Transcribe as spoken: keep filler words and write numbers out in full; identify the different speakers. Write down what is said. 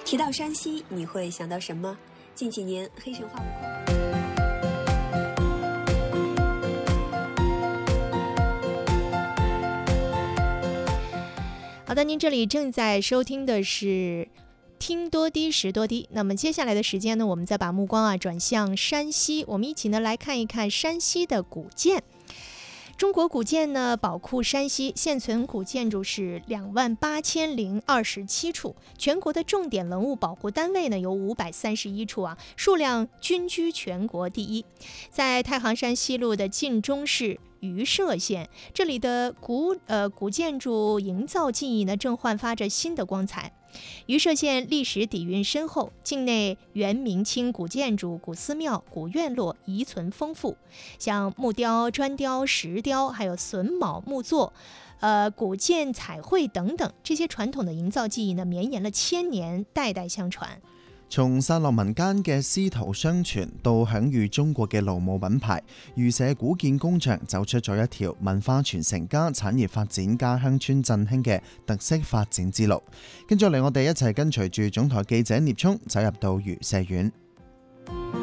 Speaker 1: 提到山西，你会想到什么？近几年黑神话
Speaker 2: 好的，您这里正在收听的是听多滴识多滴。那么接下来的时间呢，我们再把目光啊转向山西，我们一起呢来看一看山西的古建。中国古建呢宝库山西，现存古建筑是两万八千零二十七处，全国的重点文物保护单位呢有五百三十一处啊，数量均居全国第一。在太行山西麓的晋中市榆社县，这里的古呃古建筑营造技艺呢正焕发着新的光彩。榆社县历史底蕴深厚，境内元明清古建筑、古寺庙、古院落遗存丰富，像木雕、砖雕、石雕，还有榫卯、木作、呃古建彩绘等等，这些传统的营造技艺呢，绵延了千年，代代相传。
Speaker 3: 從散落民間嘅師徒相傳，到享譽中國嘅勞務品牌榆社古建工場，走出咗一條文化傳承加產業發展加鄉村振興嘅特色發展之路。跟住嚟，我哋一齊跟隨住總台記者聶聰走入到榆社縣。